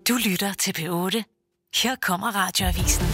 Du lytter til P8. Her kommer Radioavisen.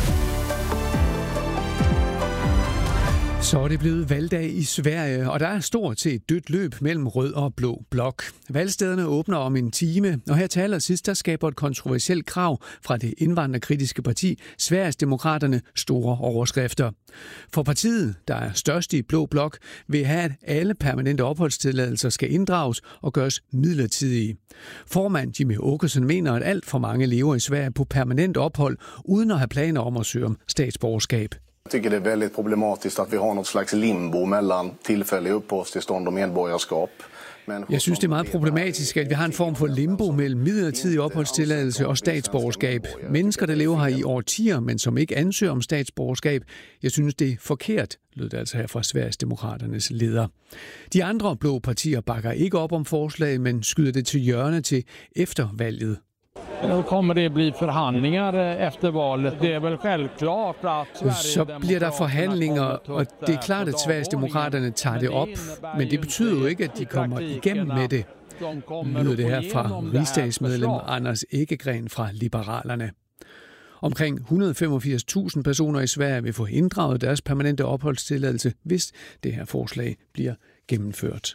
Så er det blevet valgdag i Sverige, og der er stort set dødt løb mellem rød og blå blok. Valgstederne åbner om en time, og her til allersidst, der skaber et kontroversielt krav fra det indvandrerkritiske parti, Sverigesdemokraterne, store overskrifter. For partiet, der er størst i blå blok, vil have, at alle permanente opholdstilladelser skal inddrages og gøres midlertidige. Formand Jimmie Åkesson mener, at alt for mange lever i Sverige på permanent ophold, uden at have planer om at søge om statsborgerskab. Jag tycker det är väldigt problematiskt att vi har något slags limbo mellan tillfälliga uppehållstillstånd och medborgarskap. Jeg synes, det er meget problematisk, at vi har en form for limbo mellem midlertidig opholdstilladelse og statsborgerskab. Mennesker, der lever her i årtier, men som ikke ansøger om statsborgerskab. Jeg synes, det er forkert, lød det altså her fra Sverigesdemokraternes leder. De andre blå partier bakker ikke op om forslaget, men skyder det til hjørne til efter valget. Nu kommer det bli forhandlinger efter valet. Det er vel självklart at Så bliver der forhandlinger, og det er klart, at Sverigesdemokraterne tager det op, men det betyder jo ikke, at de kommer igennem med det. Lyder det her fra rigsdagsmedlem Anders Ekegren fra Liberalerne. Omkring 185.000 personer i Sverige vil få inddraget deres permanente opholdstilladelse, hvis det her forslag bliver gennemført.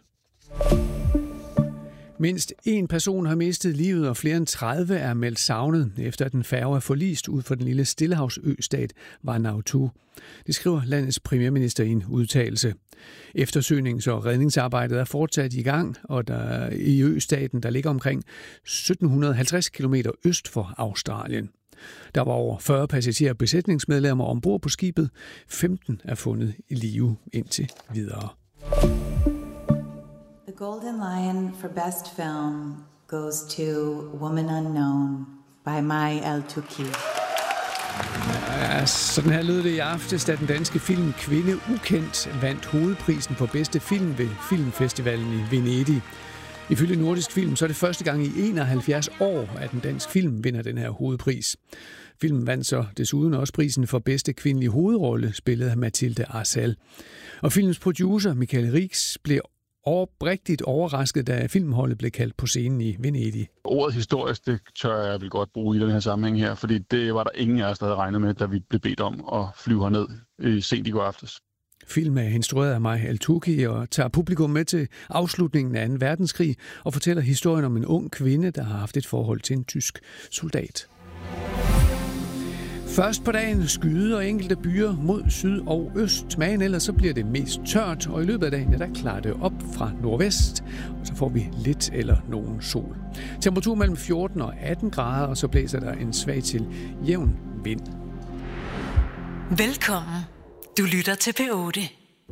Mindst en person har mistet livet, og flere end 30 er meldt savnet, efter at en færge er forlist ud for den lille stillehavsøstat Vanuatu. Det skriver landets premierminister i en udtalelse. Eftersøgnings- og redningsarbejdet er fortsat i gang, og der i østaten, der ligger omkring 1750 km øst for Australien. Der var over 40 passagerer og besætningsmedlemmer ombord på skibet. 15 er fundet i live indtil videre. The Golden Lion for Best Film goes to Woman Unknown by Mai Al-Touki. Ja, sådan her lød det i aftes, da den danske film Kvinde Ukendt vandt hovedprisen for bedste film ved Filmfestivalen i Venedig. Ifølge Nordisk Film, så er det første gang i 71 år, at en dansk film vinder den her hovedpris. Filmen vandt så desuden også prisen for bedste kvindelige hovedrolle, spillet af Mathilde Arsal. Og filmens producer, Michael Rix, blev oprigtigt overrasket, da filmholdet blev kaldt på scenen i Venedig. Ordet historisk, det tør jeg vel godt bruge i den her sammenhæng her, fordi det var der ingen af os, der havde regnet med, da vi blev bedt om at flyve herned sent i går aftes. Filmen er instrueret af Mai Al-Touki og tager publikum med til afslutningen af 2. verdenskrig og fortæller historien om en ung kvinde, der har haft et forhold til en tysk soldat. Først på dagen skyde og enkelte byer mod syd og øst. Men ellers så bliver det mest tørt, og i løbet af dagen der klarer det op fra nordvest, og så får vi lidt eller nogen sol. Temperatur mellem 14 og 18 grader, og så blæser der en svag til jævn vind. Velkommen. Du lytter til P8.